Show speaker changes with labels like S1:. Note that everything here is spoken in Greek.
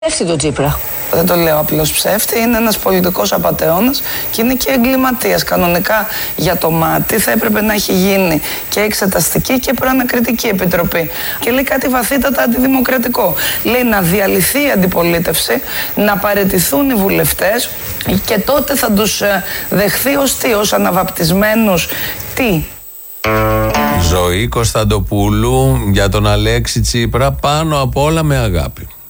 S1: Ψεύτη τον Τσίπρα.
S2: Δεν το λέω απλώς ψεύτη, είναι ένας πολιτικός απατεώνας και είναι και εγκληματίας. Κανονικά για το μάτι θα έπρεπε να έχει γίνει και εξεταστική και προανακριτική επιτροπή. Και λέει κάτι βαθύτατα αντιδημοκρατικό. Λέει να διαλυθεί η αντιπολίτευση, να παραιτηθούν οι βουλευτές και τότε θα τους δεχθεί ως αναβαπτισμένους τι.
S3: Ζωή Κωνσταντοπούλου για τον Αλέξη Τσίπρα, πάνω απ' όλα με αγάπη.